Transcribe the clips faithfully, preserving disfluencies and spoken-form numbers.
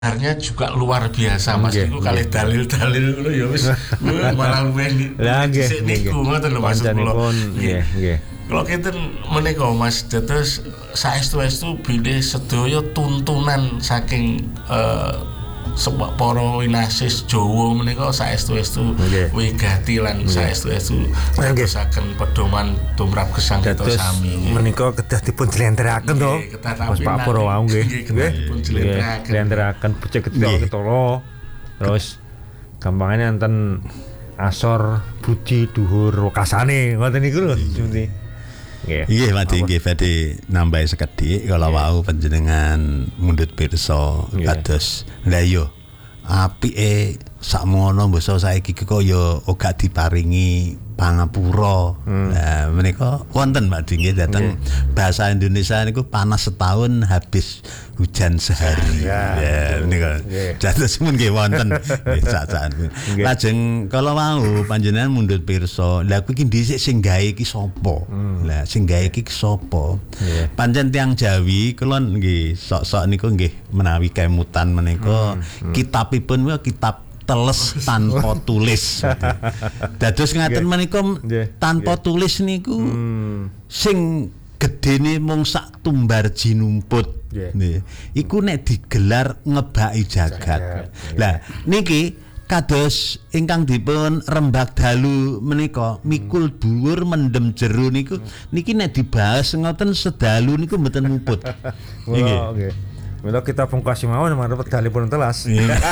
Sebenarnya juga luar biasa Mas niku kalih dalil-dalil ngono ya wis malah luwih nggih niku ngoten lho Mas kula. Nggih nggih. Kula kinten menika Mas dados saestu-estu bilih sedaya tuntunan saking sebab para winasis Jawa menika saestu-estu wigati lan saestu-estu dadosaken pedoman tumrap gesang kita sami. Menika kedah dipun jlentrehake to. Mas Pak Pura wau nggih. Nggih, jlentrehake becik ketara ketara. Terus gampangane enten asor budi dhuwur kasane ngoten niku lho. Nggih. Nggih, Madi nggih badhe nambahi sekedhik kala wau panjenengan mundhut pirsa kados lha iya apike sakmono mbasa saiki kaya ora diparingi pangapura. Nah, menika wonten Madi nggih dateng bahasa Indonesia niku panas setahun habis hujan sehari. Ya, menika. Dados mun nggih wonten sak-sakan. Lajeng kala wau panjenengan mundhut pirsa, lha kuwi iki dhisik sing gawe iki sapa? Lah sing gawe iki sapa? Pancen tiyang Jawi kula nggih sok-sok niku nggih menawi kemutan menika kitabipun kuwi kitab teles tanpa tulis. Dados ngaten menika tanpa tulis niku sing gedene mung sak tumbar jinumput. Nggih. Iku nek digelar ngebaki jagat. Lah niki kados ingkang dipun rembag dalu menika mikul dhuwur mendem jero niku niki nek dibahas ngoten sedalu niku mboten muput. Nggih. Mila kita pungkasi mawon marep dalipun telas.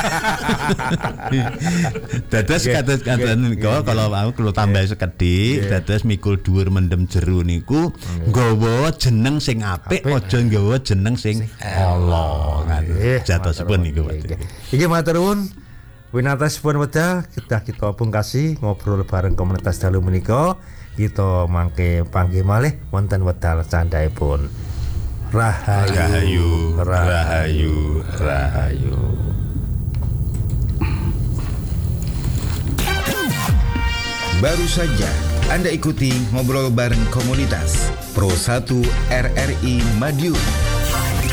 Dados kados kanten niku kalau aku kula tambah sekedhik dados mikul dhuwur mendem jero niku nggawa jeneng sing apik aja nggawa jeneng sing ala. Jatosipun niku. Iki matur nuwun winatasipun wedal kita kita pungkasi ngobrol bareng komunitas dalu menika kita mangke panggih malih wonten wedal candhaipun. Rahayu, rahayu, rahayu. Baru saja Anda ikuti ngobrol bareng komunitas Pro satu R R I Madiun.